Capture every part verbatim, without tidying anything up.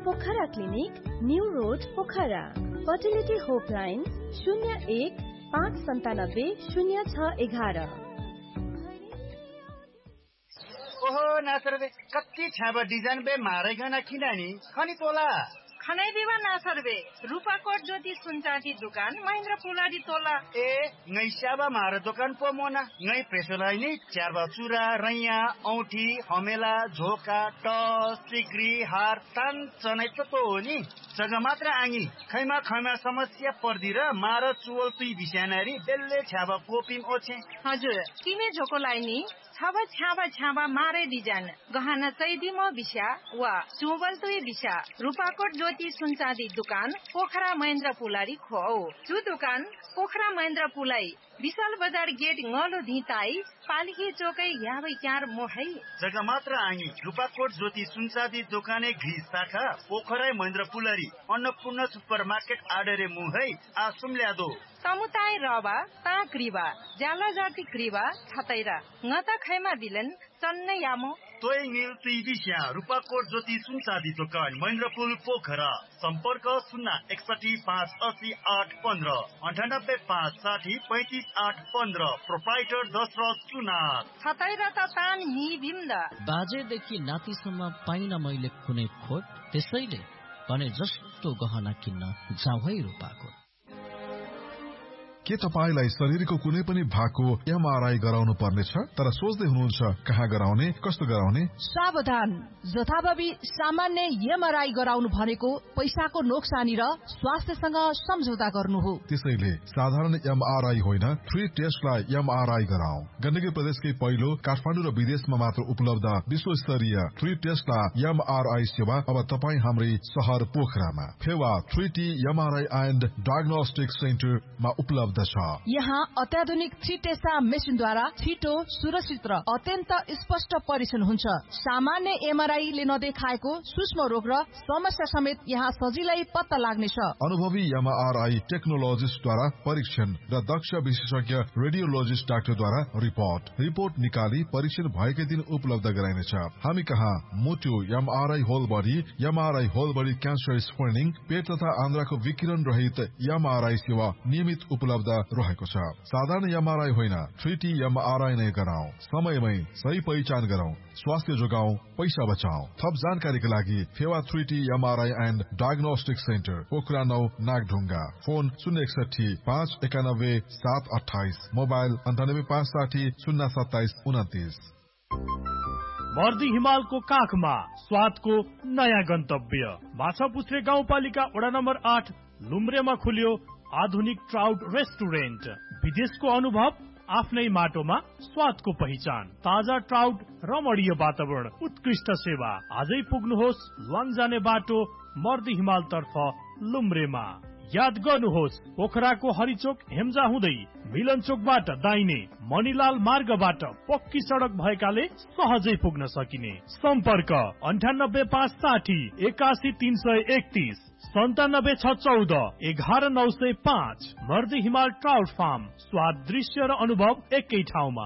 Pokhara clinic, new road Pokhara. Fertility होपलाइन शून्य एक पाँच सन्तानब्बे शून्य छ एघार। ओहो नासर बे कति छाबा डिजाइन बे मारे गना किनानी खनी तोला खनै दिवा नासर बे रूपाकोट ज्योति सुनचाँदी दुकान महेन्द्र पुलाडी तोला ए ngै स्याबा मारे दोकान पो मोना ngै प्रेसोलाई नि च्यारबा चुरा रैया औठी हमेला झोका टस सिक्री हार तान चनै त तो हो नि जग्गा मात्र आङी खैमा खैमा समस्या पर्दी र मार चुवल तुई बिस्यानारी बेल्ले छाबा कोपिम ओछे हजुर किमे झोकोलाई नि छाबा छाबा छाबा मारे डिजाइन गहना चैदिमो बिस्या वा चुवल तुई बिस्या रूपाकोट ज्योति सुनचाँदी दुकान पोखरा महेन्द्र पुलारी खो जो दुकान पोखरा महेन्द्र पुलाई विशाल बजार गेट ngलो धिताई पालिकी चोकै याबै क्यार मोहै जग्गा मात्र आङी रूपाकोट ज्योति सुनचाँदी दोकाने घी शाखा पोखरा महेन्द्र पुलारी अन्नपूर्ण सुपर मार्केट आडरे मुहै आसुमल्यादो समुदाय रवा ता क्रिवा ज्याला जाति क्रिवा छतैरा ngata खैमा बिलन चन्नै यामो तोय मिल तुई बिस्या रूपाकोट ज्योति सुनचाँदी दोकान महेन्द्रपुल पोखरा सम्पर्क शून्य एकसठी पाँच असी आठ पन्ध्र अन्ठानब्बे पाँच साठी पैँतिस आठ पन्ध्र प्रोप्राइटर दशरथ सुनार छतैरा त तान नि भिन्दा बाजेदेखि नातिसम्म पाइन मैले कुनै खोट त्यसैले भने जस्तो गहना किन्न जाऊ है रूपाकोट। के तपाईलाई शरीरको कुनै पनि भागको एमआरआई गराउनु पर्नेछ तर सोच्दै हुनुहुन्छ कहाँ गराउने कस्तो गराउने? सावधान, जथाभावी सामान्य एमआरआई गराउनु भनेको पैसाको नोक्सानी र स्वास्थ्यसँग सम्झौता गर्नु हो। त्यसैले साधारण एमआरआई होइन थ्री टेस्टलाई एमआरआई गराऊ। गण्डकी प्रदेशकै पहिलो काठमाडौँ र विदेशमा मात्र उपलब्ध विश्व स्तरीय थ्री टेस्टलाई एमआरआई सेवा अब तपाईँ हाम्रै शहर पोखरामा Phewa three T MRI and diagnostic सेन्टरमा उपलब्ध छ। यहाँ अत्याधुनिक थ्री टेस्टा मेसिनद्वारा छिटो सुरक्षित र अत्यन्त स्पष्ट परीक्षण हुन्छ। सामान्य एमआरआईले नदेखाएको सूक्ष्म रोग र समस्या समेत यहाँ सजिलै पत्ता लाग्नेछ। अनुभवी एमआरआई टेक्नोलोजिस्टद्वारा परीक्षण र दक्ष विशेषज्ञ रेडियोलोजिस्ट डाक्टरद्वारा रिपोर्ट रिपोर्ट निकाली परीक्षण भएकै दिन उपलब्ध गराइनेछ। हामी कहाँ मुटु MRI whole body MRI whole body cancer screening पेट तथा आन्द्राको विकिरण रहित एमआरआई सेवा नियमित उपलब्ध रहेको छ। साधारण एमआरआई होइन थ्री टी एमआरआई नै गराऊ। समयमै सही पहिचान गराऊ, स्वास्थ्य जोगाऊ, पैसा बचाऊ। थप जानकारीका लागि Phewa three T MRI and diagnostic centre Pokhara नौ नागढुङ्गा फोन शून्य एकसठी पाँच एकानब्बे सात अठाइस मोबाइल अन्ठानब्बे पाँच साठी शून्य सत्ताइस उन्तिस। मर्दी हिमालको काखमा स्वादको नयाँ गन्तव्य माछापुछ्रे गाउँपालिका वडा नम्बर आठ लुम्रेमा खुल्यो आधुनिक ट्राउट रेस्टुरेन्ट। विदेशको अनुभव आफ्नै माटोमा स्वादको पहिचान ताजा ट्राउट रमणीय वातावरण उत्कृष्ट सेवा। आजै पुग्नुहोस् लङ जाने बाटो मर्दी हिमाल तर्फ लुम्रेमा। याद गर्नुहोस् पोखराको हरिचोक हेम्जा हुँदै मिलन चोकबाट दाहिने मणिलाल मार्गबाट पक्की सडक भएकाले सहजै पुग्न सकिने। सम्पर्क अन्ठानब्बे पाँच साठी एकासी तीन सय एकतीस सन्तानब्बे छ चौध एघार नौ सय पाँच। मर्दी हिमाल ट्राउट फार्म, स्वाद दृश्य र अनुभव एकै ठाउँमा।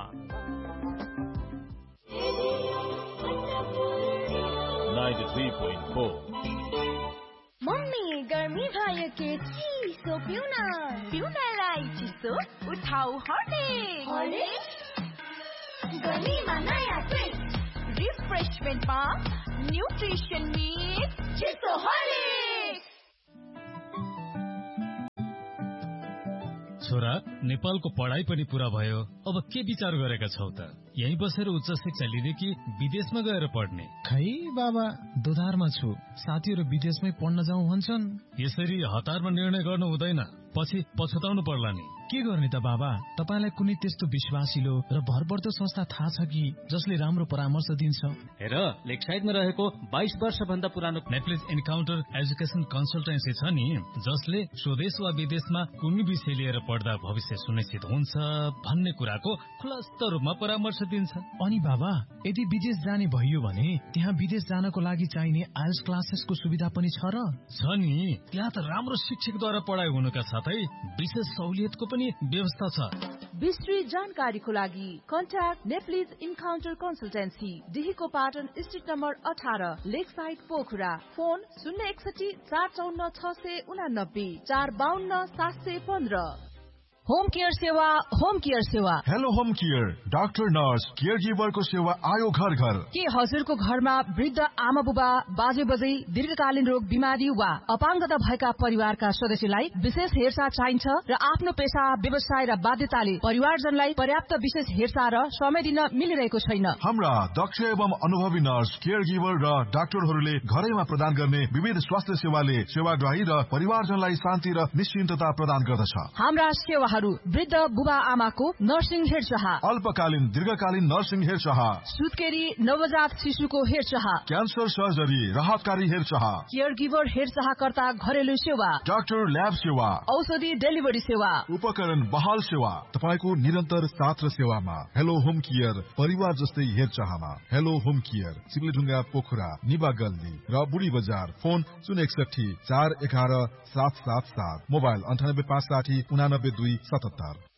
मम्मी गर्मी भयो के चिसो पिउन पिउनलाई चिसो उठाउ हर्लिक्स। गर्मीमा नयाँ ट्विस्ट रिफ्रेशमेन्टमा न्युट्रिसन मिक्स चिसो हर्लिक्स। छोरा नेपालको पढाइ पनि पूरा भयो, अब के विचार गरेका छौ त? यही बसेर उच्च शिक्षा लिने कि विदेशमा गएर पढ्ने? खै बाबा, दोधारमा छु। साथीहरू विदेशमै पढ्न जाउँ भन्छन्। यसरी हतारमा निर्णय गर्नु हुँदैन, पछि पछुताउनु पर्ला नि। के गर्ने त बाबा, तपाईलाई कुनै त्यस्तो विश्वासिलो र भरपर्दो संस्था थाहा छ कि जसले राम्रो परामर्श दिन्छ? हेर, लेकसाइडमा रहेको बाइस वर्ष भन्दा पुरानो नेटफ्लिक्स इन्काउन्टर एजुकेसन कन्सल्टेन्सी छ नि, जसले स्वदेश वा विदेशमा कुनै विषय लिएर पढ्दा भविष्य सुनिश्चित हुन्छ भन्ने कुराको खुलस्त रूपमा परामर्श दिन्छ। अनि बाबा, यदि विदेश जाने भइयो भने त्यहाँ विदेश जानको लागि चाहिने आइएल्स क्लासेसको सुविधा पनि छ र? छ नि, त्यहाँ त राम्रो शिक्षकद्वारा पढाइ हुनुका साथै विशेष सहुलियतको पनि व्यवस्था छ। विस्तृत जानकारीको लागि contact Nepalese encounter consultancy, डिहीको Patan street number अठारह, लेक साइड पोखरा। फोन शून्य एकसठी चार चौन्न छ सय उनानब्बे चार बाहन्न सात सय पन्ध्र। होम केयर सेवा, होम केयर सेवा। Hello home care, doctor nurse care गिभरको सेवा आयो घर घर। के हजुरको घरमा वृद्ध आमा बुबा, बाजे बजै, दीर्घकालीन रोग बिमारी वा अपाङ्गता भएका परिवारका सदस्यलाई विशेष हेरचाह चाहिन्छ र आफ्नो पेशा, व्यवसाय र बाध्यताले परिवारजनलाई पर्याप्त विशेष हेरचाह र समय दिन मिलिरहेको छैन। हाम्रा दक्ष एवं अनुभवी नर्स केयर गिभर र डाक्टरहरूले घरैमा प्रदान गर्ने विविध स्वास्थ्य सेवाले सेवाग्राही र परिवारजनलाई शान्ति र निश्चिन्तता प्रदान गर्दछ। हाम्रा सेवा वृद्ध बुबा आमाको नर्सिङ हेरचाह, अल्पकालीन दीर्घकालीन नर्सिङ हेरचाह, सुत्केरी नवजात शिशुको हेरचाह, क्यान्सर सर्जरी, राहतकारी हेरचाह, केयर गिभर हेरचाहकर्ता घरेलु सेवा, डाक्टर ल्याब सेवा, औषधि डेलिभरी सेवा, उपकरण बहाल सेवा, तपाईको निरन्तर साथ र सेवामा। हेलो होम केयर, परिवार जस्तै हेरचाहमा। हेलो होम केयर, सिमलेढुङ्गा पोखरा, निबा गल्ली र बुढी बजार। फोन शून्य एकसठी चार एघार सात सात सात, मोबाइल अन्ठानब्बे पाँच साठी उनानब्बे दुई सतहत्तर।